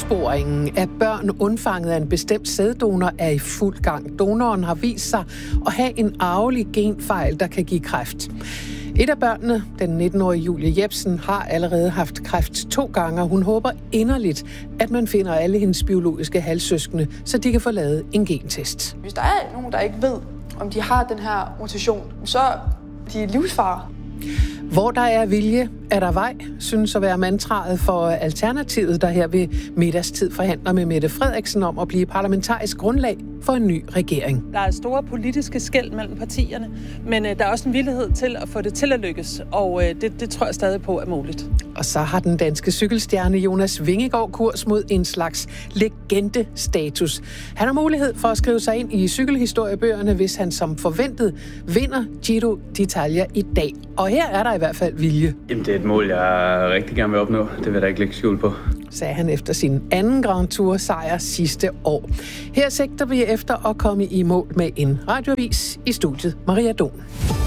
Opsporingen af børn undfanget af en bestemt sæddonor er i fuld gang. Donoren har vist sig at have en arvelig genfejl, der kan give kræft. Et af børnene, den 19-årige Julie Jepsen, har allerede haft kræft 2 gange, og hun håber inderligt, at man finder alle hendes biologiske halvsøskende, så de kan få lavet en gentest. Hvis der er nogen, der ikke ved, om de har den her mutation, så er de livsfare. Hvor der er vilje, er der vej, synes at være mantraet for Alternativet, der her ved middagstid forhandler med Mette Frederiksen om at blive parlamentarisk grundlag for en ny regering. Der er store politiske skel mellem partierne, men der er også en villighed til at få det til at lykkes, og det tror jeg stadig på er muligt. Og så har den danske cykelstjerne Jonas Vingegaard kurs mod en slags legendestatus. Han har mulighed for at skrive sig ind i cykelhistoriebøgerne, hvis han som forventet vinder Giro d'Italia i dag. Og her er der i hvert fald vilje. Jamen, det er et mål, jeg rigtig gerne vil opnå. Det vil jeg da ikke lægge skjul på, sagde han efter sin anden Grand Tour-sejr sidste år. Her sigter vi efter at komme i mål med en radioavis. I studiet Maria Don.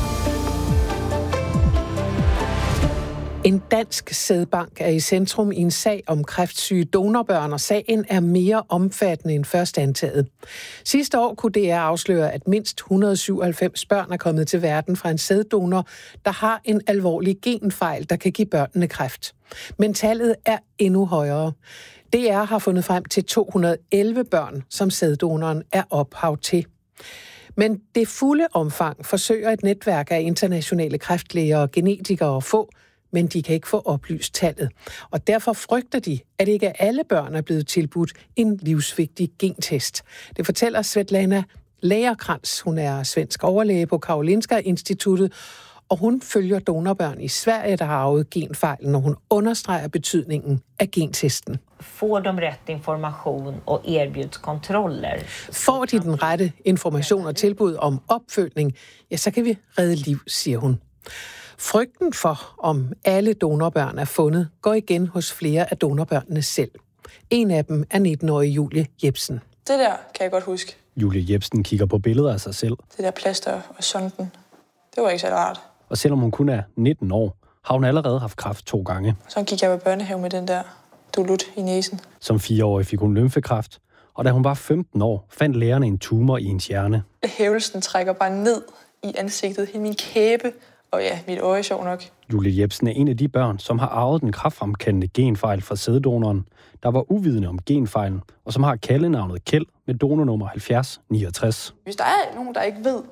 En dansk sædbank er i centrum i en sag om kræftsyge donorbørn, og sagen er mere omfattende end først antaget. Sidste år kunne DR afsløre, at mindst 197 børn er kommet til verden fra en sæddonor, der har en alvorlig genfejl, der kan give børnene kræft. Men tallet er endnu højere. DR har fundet frem til 211 børn, som sæddonoren er ophav til. Men det fulde omfang forsøger et netværk af internationale kræftlæger og genetikere at få, men de kan ikke få oplyst tallet. Og derfor frygter de, at ikke alle børn er blevet tilbudt en livsvigtig gentest. Det fortæller Svetlana Lagerkrantz. Hun er svensk overlæge på Karolinska Instituttet, og hun følger donorbørn i Sverige, der har arvet genfejlen, og hun understreger betydningen af gentesten. Får de ret information og erbjuds kontroller? Får de den rette information og tilbud om opfølgning, ja, så kan vi redde liv, siger hun. Frygten for, om alle donorbørn er fundet, går igen hos flere af donorbørnene selv. En af dem er 19-årige Julie Jepsen. Det der kan jeg godt huske. Julie Jepsen kigger på billeder af sig selv. Det der plaster og sonden, det var ikke så rart. Og selvom hun kun er 19 år, har hun allerede haft kræft 2 gange. Så gik jeg på børnehave med den der dolut i næsen. Som 4-årig fik hun lymfekræft, og da hun var 15 år, fandt lægerne en tumor i hendes hjerne. Hævelsen trækker bare ned i ansigtet, i min kæbe. Og ja, mit øje er sjov nok. Julie Jepsen er en af de børn, som har arvet den kræftfremkaldende genfejl fra sæddonoren, der var uvidende om genfejlen, og som har kaldenavnet Kjeld med donornummer 7069. Hvis der er nogen, der ikke ved,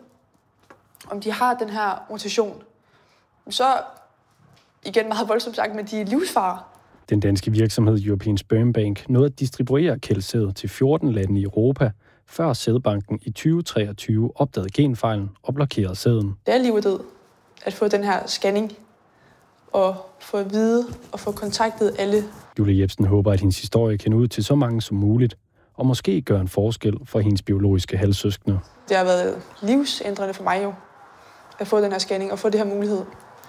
om de har den her mutation, så igen meget voldsomt sagt, men de er livsfare. Den danske virksomhed European Sperm Bank nåede at distribuere kældsæd til 14 lande i Europa, før sædbanken i 2023 opdagede genfejlen og blokerede sæden. Det er liv og død at få den her scanning og få at vide og få kontaktet alle. Julie Jepsen håber, at hendes historie kan ud til så mange som muligt, og måske gøre en forskel for hendes biologiske halvsøskende. Det har været livsændrende for mig jo, at få den her scanning og få det her mulighed.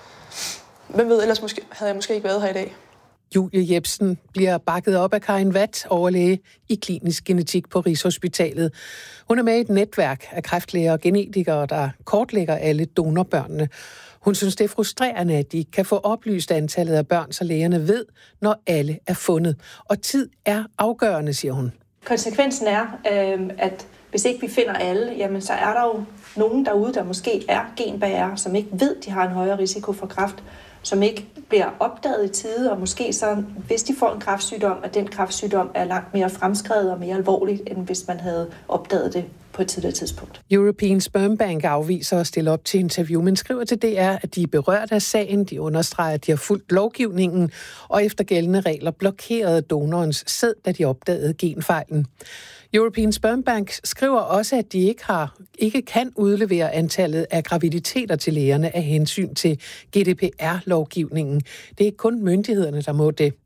Hvem ved, ellers havde jeg måske ikke været her i dag. Julie Jepsen bliver bakket op af Karin Watt, overlæge i klinisk genetik på Rigshospitalet. Hun er med i et netværk af kræftlæger og genetikere, der kortlægger alle donorbørnene. Hun synes, det er frustrerende, at de kan få oplyst antallet af børn, så lægerne ved, når alle er fundet. Og tid er afgørende, siger hun. Konsekvensen er, at hvis ikke vi finder alle, jamen så er der jo nogen derude, der måske er genbærere, som ikke ved, de har en højere risiko for kræft, som ikke bliver opdaget i tide, og måske så, hvis de får en kræftsygdom, at den kræftsygdom er langt mere fremskredet og mere alvorligt, end hvis man havde opdaget det på et tidligere tidspunkt. European Sperm Bank afviser at stille op til interview, men skriver til DR, at de er berørt af sagen. De understreger, at de har fulgt lovgivningen, og efter gældende regler blokerede donorens sæd, da de opdagede genfejlen. European Sperm Bank skriver også, at de ikke kan udlevere antallet af graviditeter til lægerne af hensyn til GDPR-lovgivningen. Det er ikke kun myndighederne, der må det.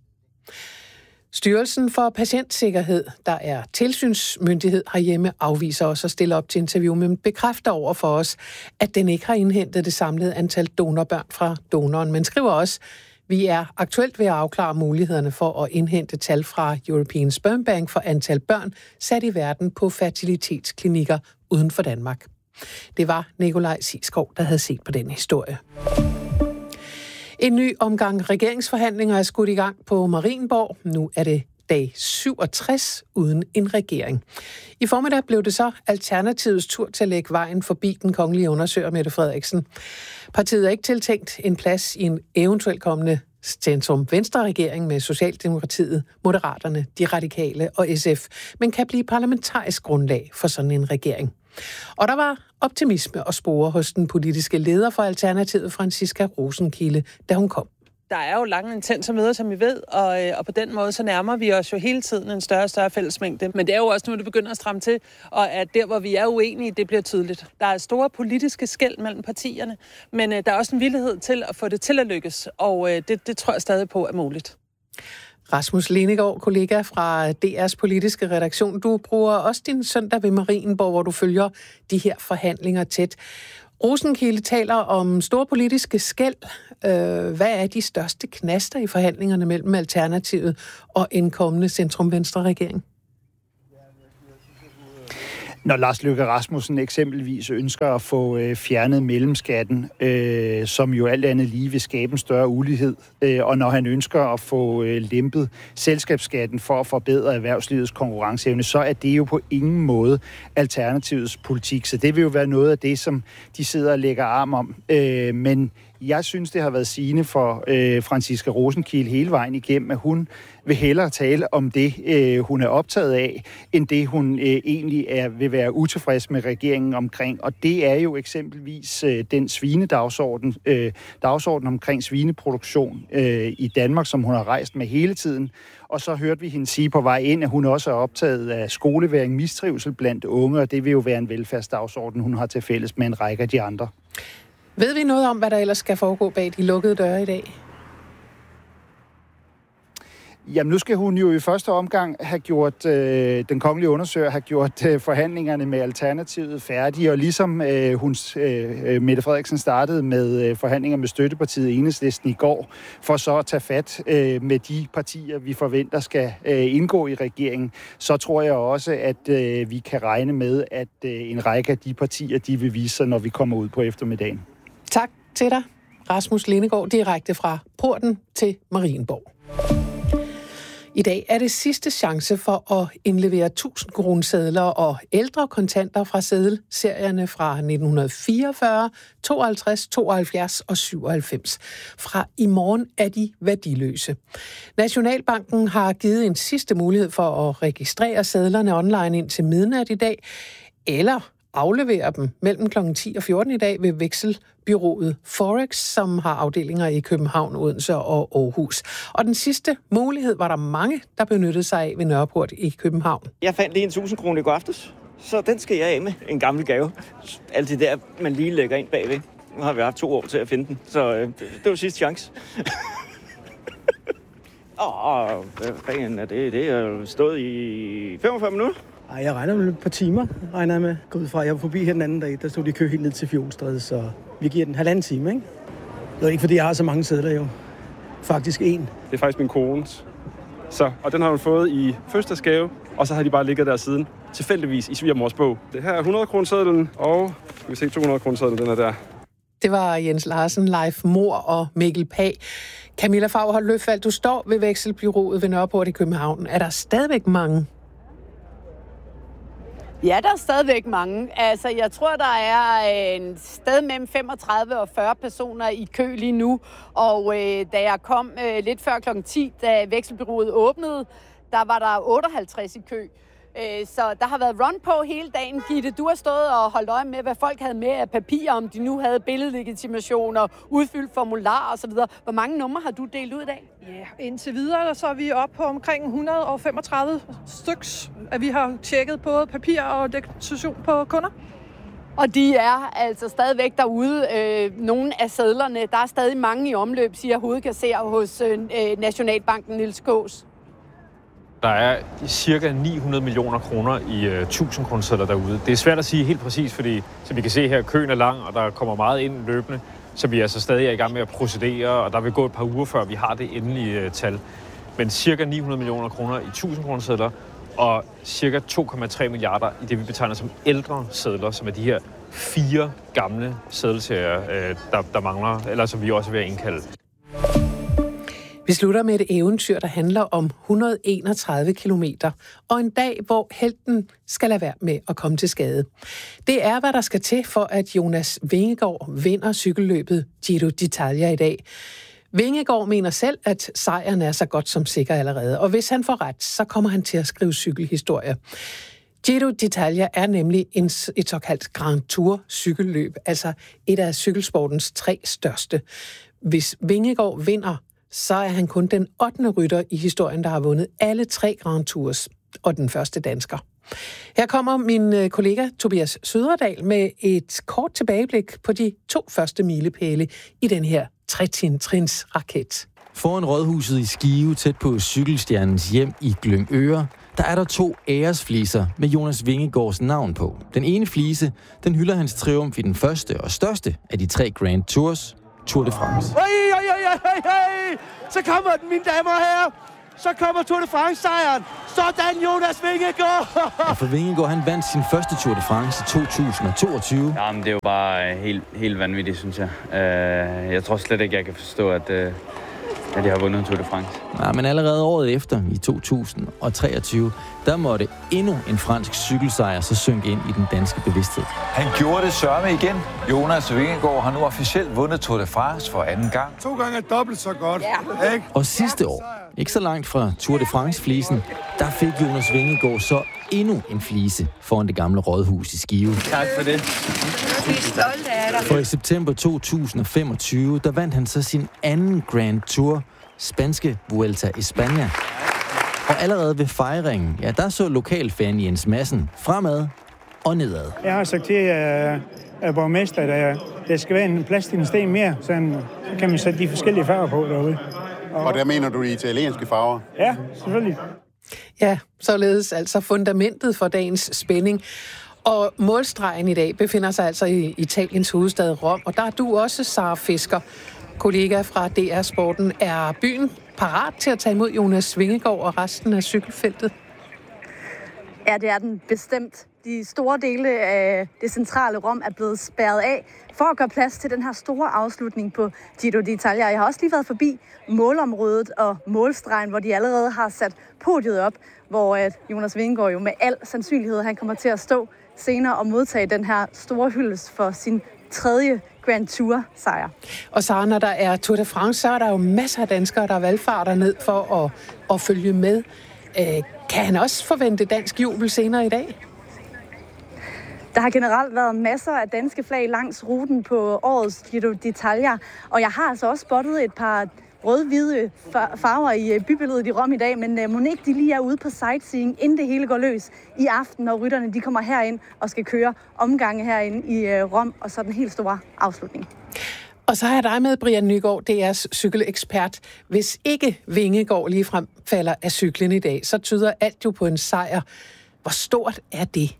Styrelsen for Patientsikkerhed, der er tilsynsmyndighed herhjemme, afviser også at stille op til interview, men bekræfter over for os, at den ikke har indhentet det samlede antal donorbørn fra donoren. Men skriver også, vi er aktuelt ved at afklare mulighederne for at indhente tal fra European Sperm Bank for antal børn sat i verden på fertilitetsklinikker uden for Danmark. Det var Nikolaj Siskov, der havde set på den historie. En ny omgang regeringsforhandlinger er skudt i gang på Marienborg. Nu er det dag 67 uden en regering. I formiddag blev det så Alternativets tur til at lægge vejen forbi den kongelige undersøger Mette Frederiksen. Partiet er ikke tiltænkt en plads i en eventuelt kommende centrum-venstre-regering med Socialdemokratiet, Moderaterne, De Radikale og SF, men kan blive parlamentarisk grundlag for sådan en regering. Og der var optimisme og spore hos den politiske leder for Alternativet, Franciska Rosenkilde, da hun kom. Der er jo lange intense møder, som vi ved, og på den måde så nærmer vi os jo hele tiden en større og større fællesmængde. Men det er jo også nu, det begynder at stramme til, og at der, hvor vi er uenige, det bliver tydeligt. Der er store politiske skel mellem partierne, men der er også en villighed til at få det til at lykkes, og det tror jeg stadig på er muligt. Rasmus Lenegaard, kollega fra DR's politiske redaktion. Du bruger også din søndag ved Marienborg, hvor du følger de her forhandlinger tæt. Rosenkilde taler om store politiske skel. Hvad er de største knaster i forhandlingerne mellem Alternativet og en kommende centrum-venstre-regering? Når Lars Løkke Rasmussen eksempelvis ønsker at få fjernet mellemskatten, som jo alt andet lige vil skabe en større ulighed, og når han ønsker at få lempet selskabsskatten for at forbedre erhvervslivets konkurrenceevne, så er det jo på ingen måde Alternativets politik. Så det vil jo være noget af det, som de sidder og lægger arm om. Men jeg synes, det har været sigende for Franciska Rosenkilde hele vejen igennem, at hun vil hellere tale om det, hun er optaget af, end det, hun egentlig vil være utilfreds med regeringen omkring. Og det er jo eksempelvis den svinedagsorden, dagsorden omkring svineproduktion i Danmark, som hun har rejst med hele tiden. Og så hørte vi hende sige på vej ind, at hun også er optaget af skoleværing, mistrivsel blandt unge, og det vil jo være en velfærdsdagsorden, hun har til fælles med en række af de andre. Ved vi noget om, hvad der ellers skal foregå bag de lukkede døre i dag? Jamen, nu skal hun jo i første omgang have gjort, den kongelige undersøger har gjort forhandlingerne med Alternativet færdige, og ligesom Mette Frederiksen startede med forhandlinger med støttepartiet Enhedslisten i går, for så at tage fat med de partier, vi forventer skal indgå i regeringen, så tror jeg også, at vi kan regne med, at en række af de partier, de vil vise sig, når vi kommer ud på eftermiddagen. Tak til dig, Rasmus Lenegaard, direkte fra porten til Marienborg. I dag er det sidste chance for at indlevere 1000 kronesedler og ældre kontanter fra sedelserierne fra 1944, 52, 72 og 97. Fra i morgen er de værdiløse. Nationalbanken har givet en sidste mulighed for at registrere sedlerne online indtil midnat i dag, eller aflevere dem mellem kl. 10 og 14 i dag ved vekselbyrået Forex, som har afdelinger i København, Odense og Aarhus. Og den sidste mulighed var der mange, der benyttede sig af ved Nørreport i København. Jeg fandt lige en 1000 kroner i går aftes, så den skal jeg af med. En gammel gave. Alt det der, man lige lægger ind bagved. Nu har vi haft 2 år til at finde den, så det var sidste chance. Hvad fanden er det? Det har stået i 45 minutter. Ej, jeg regner med et par timer, regner jeg med. Gå ud fra, jeg var forbi her den anden dag, der stod de i kø helt ned til Fjolstræde, så vi giver den 1,5 time, ikke? Det er ikke, fordi jeg har så mange sædler jo. Faktisk 1. Det er faktisk min kones. Og den har hun fået i fødselsdagsgave, og så har de bare ligget der siden, tilfældigvis i svigermors bog. Det her er 100 kronesedlen, og skal vi se 200 kronesedlen, den er der. Det var Jens Larsen, Leif Mor og Mikkel Pag. Camilla Faghold Løfald, du står ved vekselbyrået ved Nørreport i København. Er der stadigvæk mange? Ja, der er stadigvæk mange. Altså, jeg tror, der er en sted mellem 35 og 40 personer i kø lige nu. Og da jeg kom lidt før kl. 10, da vekselbyrået åbnede, der var der 58 i kø. Så der har været run på hele dagen, Gitte. Du har stået og holdt øje med, hvad folk havde med af papirer, om de nu havde billedlegitimationer, udfyldt formularer osv. Hvor mange numre har du delt ud i dag? Ja, indtil videre så er vi oppe på omkring 135 styks, at vi har tjekket både papir og deklaration på kunder. Og de er altså stadigvæk derude. Nogle af sedlerne, der er stadig mange i omløb, siger hovedkasser hos Nationalbanken Niels Kaas. Der er cirka 900 millioner kroner i 1000 kronesedler derude. Det er svært at sige helt præcis, fordi som vi kan se her, køen er lang, og der kommer meget ind løbende, så vi er altså stadig i gang med at procedere, og der vil gå et par uger, før vi har det endelige tal. Men cirka 900 millioner kroner i 1000 kronesedler, og cirka 2,3 milliarder i det, vi betegner som ældre sedler, som er de her 4 gamle sedelserier, der mangler, eller som vi også er ved at indkalde. Vi slutter med et eventyr, der handler om 131 kilometer, og en dag, hvor helten skal lade være med at komme til skade. Det er, hvad der skal til for, at Jonas Vingegaard vinder cykelløbet Giro d'Italia i dag. Vingegaard mener selv, at sejren er så godt som sikker allerede, og hvis han får ret, så kommer han til at skrive cykelhistorie. Giro d'Italia er nemlig et såkaldt Grand Tour cykelløb, altså et af cykelsportens 3 største. Hvis Vingegaard vinder, så er han kun den 8. rytter i historien, der har vundet alle 3 Grand Tours, og den første dansker. Her kommer min kollega Tobias Søderdal med et kort tilbageblik på de 2 første milepæle i den her 3-trins raket. Foran rådhuset i Skive, tæt på cykelstjernens hjem i Glyngøre, der er der 2 æresfliser med Jonas Vingegaards navn på. Den ene flise, den hylder hans triumf i den første og største af de 3 Grand Tours, Tour de France. Hey! Så kommer den, mine damer og herrer! Så kommer Tour de France-sejren! Sådan, Jonas Vingegaard! Ja, for Vingegaard, han vandt sin første Tour de France i 2022. Jamen, det er jo bare helt vanvittigt, synes jeg. Jeg tror slet ikke, jeg kan forstå, at jeg har vundet Tour de France. Ja, men allerede året efter, i 2023, der måtte endnu en fransk cykelsejr så synke ind i den danske bevidsthed. Han gjorde det sørme igen. Jonas Vingegaard har nu officielt vundet Tour de France for 2. gang. 2 gange dobbelt så godt. Ja. Ikke? Og sidste år, ikke så langt fra Tour de France-flisen, der fik Jonas Vingegaard så endnu en flise foran det gamle rådhus i Skive. Tak for det. Vi er stolte af dig. For i september 2025, der vandt han så sin anden Grand Tour, spanske Vuelta a España. Og allerede ved fejringen, ja, der så lokalfan Jens Madsen fremad og nedad. Jeg har sagt til borgmester, at der skal være en plads til en sten mere, så kan man sætte de forskellige farver på derude. Og der mener du de italienske farver? Ja, selvfølgelig. Ja, således altså fundamentet for dagens spænding. Og målstregen i dag befinder sig altså i Italiens hovedstad Rom, og der er du også, Sara Fisker, kollega fra DR Sporten. Er byen parat til at tage imod Jonas Vingegaard og resten af cykelfeltet? Ja, det er den bestemt. De store dele af det centrale Rom er blevet spærret af for at gøre plads til den her store afslutning på Giro d'Italia. Jeg har også lige været forbi målområdet og målstregen, hvor de allerede har sat podiet op, hvor Jonas Vingegaard jo med al sandsynlighed han kommer til at stå senere og modtage den her store hyldest for sin 3. Grand Tour-sejr. Og så når der er Tour de France, så er der jo masser af danskere, der valgfarter ned for at følge med. Kan han også forvente dansk jubel senere i dag? Der har generelt været masser af danske flag langs ruten på årets Giro d'Italia, og jeg har altså også spottet et par rød-hvide farver i bybilledet i Rom i dag, men mon ikke de lige er ude på sightseeing, inden det hele går løs i aften, når rytterne de kommer herind og skal køre omgange herinde i Rom, og så den helt store afslutning. Og så har jeg dig med, Brian Nygaard, DR's cykelekspert. Hvis ikke Vingegaard ligefrem falder af cyklen i dag, så tyder alt jo på en sejr. Hvor stort er det?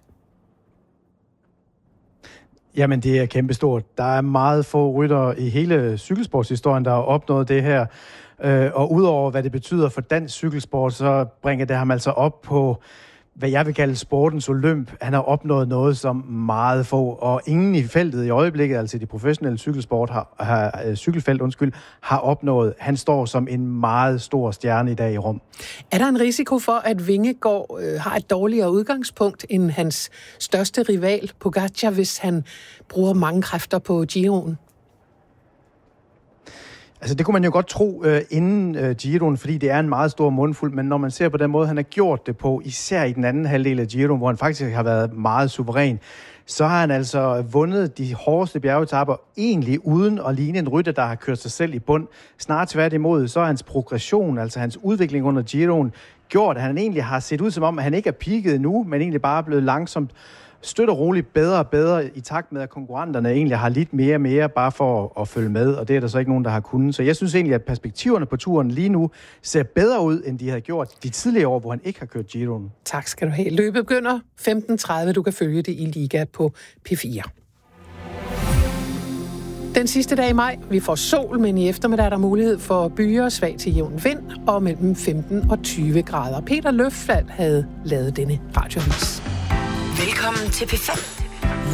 Jamen, det er kæmpestort. Der er meget få ryttere i hele cykelsportshistorien, der har opnået det her. Og udover hvad det betyder for dansk cykelsport, så bringer det ham altså op på, hvad jeg vil kalde sportens olymp. Han har opnået noget, som meget få, og ingen i feltet i øjeblikket, altså de professionelle cykelfelt, har opnået. Han står som en meget stor stjerne i dag i Rom. Er der en risiko for, at Vingegaard har et dårligere udgangspunkt end hans største rival, Pogačar, hvis han bruger mange kræfter på Giroen? Altså det kunne man jo godt tro inden Giroen, fordi det er en meget stor mundfuld, men når man ser på den måde, han har gjort det på, især i den anden halvdel af Giroen, hvor han faktisk har været meget suveræn, så har han altså vundet de hårdeste bjergetapper egentlig uden at ligne en rytter, der har kørt sig selv i bund. Snart tværtimod, så er hans progression, altså hans udvikling under Giroen, gjort, at han egentlig har set ud som om, at han ikke er peaket endnu, men egentlig bare er blevet langsomt støt og roligt bedre og bedre i takt med, at konkurrenterne egentlig har lidt mere og mere bare for at følge med, og det er der så ikke nogen, der har kunnet. Så jeg synes egentlig, at perspektiverne på turen lige nu ser bedre ud, end de havde gjort de tidligere år, hvor han ikke har kørt Giroen. Tak skal du have. Løbet begynder 15.30. Du kan følge det i Liga på P4. Den sidste dag i maj, vi får sol, men i eftermiddag er der mulighed for byer, svag til jævn vind og mellem 15 og 20 grader. Peter Løfvald havde lavet denne radioavis. Velkommen til P5.